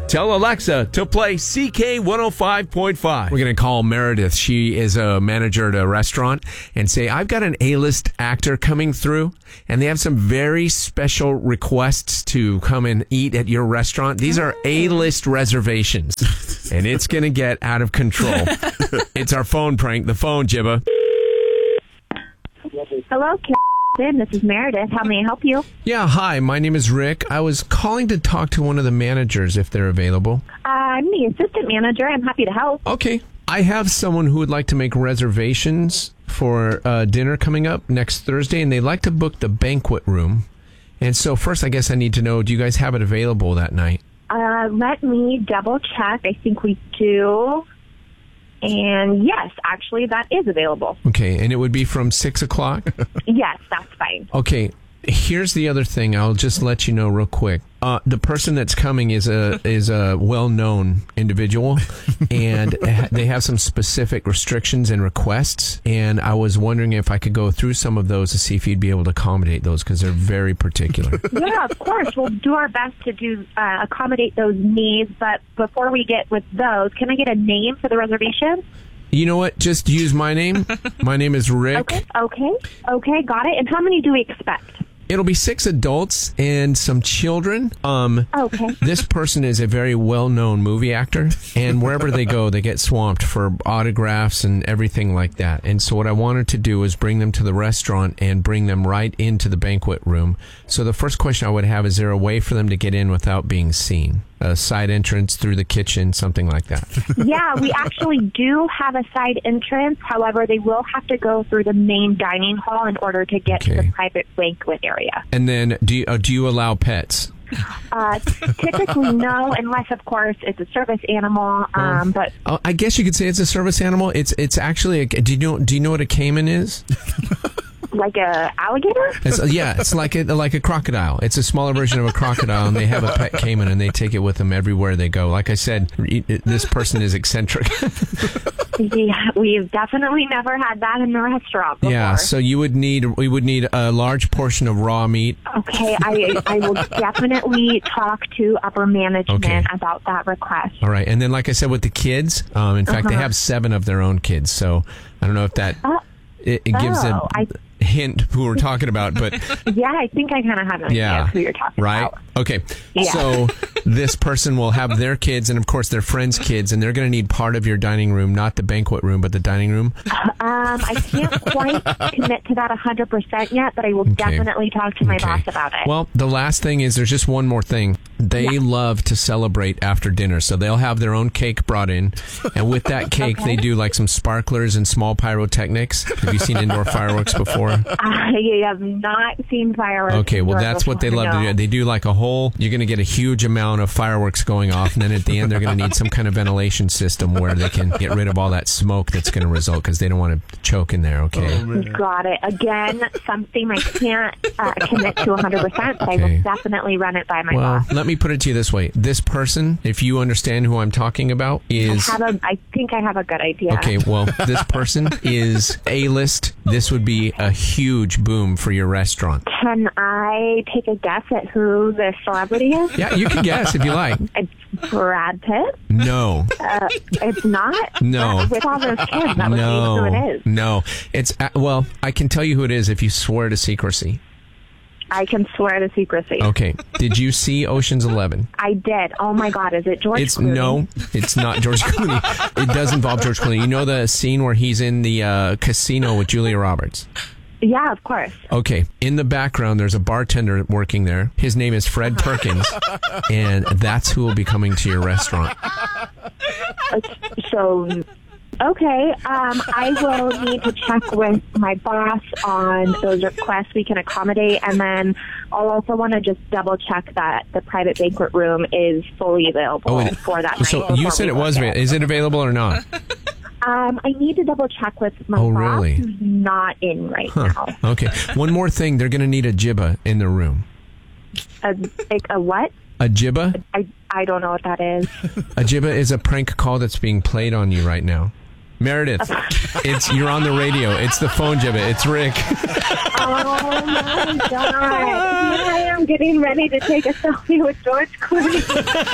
Tell Alexa to play CK 105.5. We're going to call Meredith. She is a manager at a restaurant and say, I've got an A-list actor coming through and they have some very special requests to come and eat at your restaurant. These are A-list reservations and it's going to get out of control. It's our phone prank. The phone, Jibba. Hello, Karen. This is Meredith. How may I help you? Yeah, hi. My name is Rick. I was calling to talk to one of the managers if they're available. I'm the assistant manager. I'm happy to help. Okay. I have someone who would like to make reservations for dinner coming up next Thursday, and they'd like to book the banquet room. And so first, I guess I need to know, do you guys have it available that night? Let me double check. I think we do. And yes, actually, that is available. Okay, and it would be from 6 o'clock? Yes, that's fine. Okay, here's the other thing. I'll just let you know real quick. The person that's coming is a well-known individual, and they have some specific restrictions and requests, and I was wondering if I could go through some of those to see if you'd be able to accommodate those, because they're very particular. Yeah, of course. We'll do our best to accommodate those needs, but before we get with those, can I get a name for the reservation? You know what? Just use my name. My name is Rick. Okay, got it. And how many do we expect? It'll be 6 adults and some children. Okay. This person is a very well-known movie actor, and wherever they go, they get swamped for autographs and everything like that. And so what I wanted to do is bring them to the restaurant and bring them right into the banquet room. So the first question I would have, is there a way for them to get in without being seen? A side entrance through the kitchen, something like that. Yeah, we actually do have a side entrance. However, they will have to go through the main dining hall in order to get to the private banquet area. And then, do you allow pets? Typically, no, unless, of course, it's a service animal. But I guess you could say it's a service animal. It's actually do you know what a caiman is? Like a alligator? It's like a crocodile. It's a smaller version of a crocodile, and they have a pet caiman, and they take it with them everywhere they go. Like I said, this person is eccentric. Yeah, we've definitely never had that in the restaurant before. Yeah, so we would need a large portion of raw meat. Okay, I will definitely talk to upper management about that request. All right, and then like I said, with the kids, in fact, they have 7 of their own kids, so I don't know if that it gives a hint who we're talking about, but yeah, I think I kind of have an idea of who you're talking about. Okay. Yeah. So this person will have their kids and of course their friends' kids, and they're going to need part of your dining room, not the banquet room, but the dining room. I can't quite commit to that 100% yet, but I will definitely talk to my boss about it. Well, the last thing is there's just one more thing. They love to celebrate after dinner, so they'll have their own cake brought in, and with that cake they do like some sparklers and small pyrotechnics. Have you seen indoor fireworks before? I have not seen fireworks. Okay, well, that's what they love to do. They do like you're going to get a huge amount of fireworks going off, and then at the end, they're going to need some kind of ventilation system where they can get rid of all that smoke that's going to result, because they don't want to choke in there, okay? Got it. Again, something I can't commit to 100%, but I will definitely run it by my boss. Let me put it to you this way. This person, if you understand who I'm talking about, is... I think I have a good idea. Okay, well, this person is A-list. This would be a huge boom for your restaurant. Can I take a guess at who the celebrity is? Yeah, you can guess if you like. It's Brad Pitt? No. It's not? No. With all those kids, that would be who it is. No. It's, well, I can tell you who it is if you swear to secrecy. I can swear to secrecy. Okay. Did you see Ocean's 11? I did. Oh my God, is it George Clooney? No, it's not George Clooney. It does involve George Clooney. You know the scene where he's in the casino with Julia Roberts? Yeah, of course. Okay. In the background, there's a bartender working there. His name is Fred Perkins, and that's who will be coming to your restaurant. So... Okay, I will need to check with my boss on those requests we can accommodate, and then I'll also want to just double check that the private banquet room is fully available for that night. So you said it was available. Is it available or not? I need to double check with my boss, who's not in right now. Okay. One more thing. They're going to need a jibba in the room. A what? A jibba? I don't know what that is. A jibba is a prank call that's being played on you right now. Meredith, you're on the radio. It's the phone jibba. It's Rick. Oh my God. I am getting ready to take a selfie with George Clooney.